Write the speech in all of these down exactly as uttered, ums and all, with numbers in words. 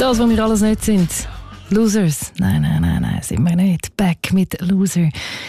Das, was wir alles nicht sind. Losers. Nein, nein, nein, nein, sind wir nicht. Back mit Loser.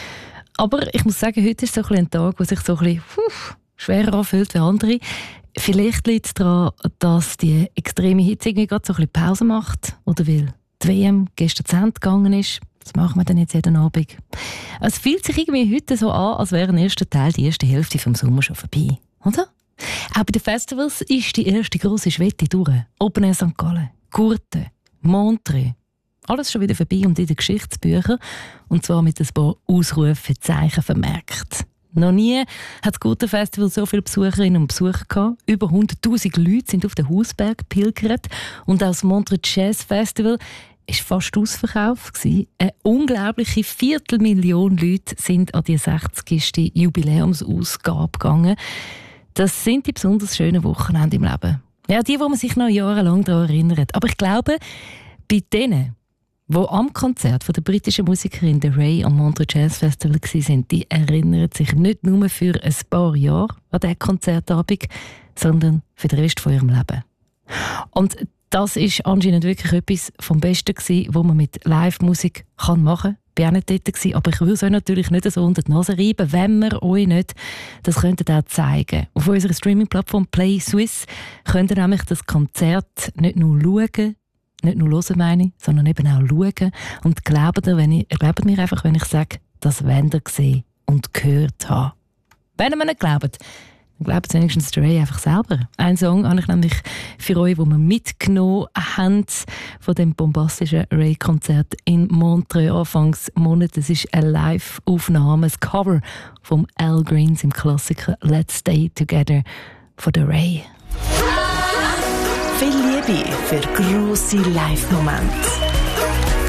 Aber ich muss sagen, heute ist so ein, ein Tag, der sich so ein bisschen puh, schwerer anfühlt wie andere. Vielleicht liegt es daran, dass die extreme Hitze irgendwie gerade so ein bisschen Pause macht. Oder weil die W M gestern zu Ende gegangen ist. Das machen wir dann jetzt jeden Abend. Es fühlt sich irgendwie heute so an, als wäre der erste Teil, die erste Hälfte vom Sommer schon vorbei. Oder? Auch bei den Festivals ist die erste grosse Schwette durch. Open Air Sankt Gallen, Gurten, Montreux. Alles schon wieder vorbei und in den Geschichtsbüchern. Und zwar mit ein paar Ausrufezeichen vermerkt. Noch nie hat das Gurten-Festival so viele Besucherinnen und Besucher gehabt. Über hunderttausend Leute sind auf den Hausberg pilgert. Und auch das Montreux Jazz Festival war fast ausverkauft. Eine unglaubliche Viertelmillion Leute sind an die sechzigste Jubiläumsausgabe gegangen. Das sind die besonders schönen Wochenende im Leben. Ja, die, wo man sich noch jahrelang daran erinnert. Aber ich glaube, bei denen, die am Konzert von der britischen Musikerin The Ray am Montreux Jazz Festival waren, die erinnern sich nicht nur für ein paar Jahre an diesen Konzertabend, sondern für den Rest von ihrem Leben. Und das war anscheinend wirklich etwas vom Besten, was man mit Live-Musik machen kann. Ich war auch nicht dort, aber ich würde es euch natürlich nicht so unter die Nase reiben, wenn wir euch nicht das könntet auch zeigen. Auf unserer Streaming-Plattform Play Swiss könnt ihr nämlich das Konzert nicht nur schauen, nicht nur hören, meine ich, sondern eben auch schauen. Und glaubt ihr, wenn ich, glaubt mir einfach, wenn ich sage, das wollt ihr sehen und gehört haben. Wenn ihr mir nicht glaubt, dann glaubt wenigstens der Ray einfach selber. Einen Song habe ich nämlich für euch, den wir mitgenommen haben von dem bombastischen Ray-Konzert in Montreux Anfangs Monat. Das ist eine Live-Aufnahme, ein Cover von Al Green im Klassiker «Let's Stay Together» von der Ray. Viel Liebe für grosse Live-Momente.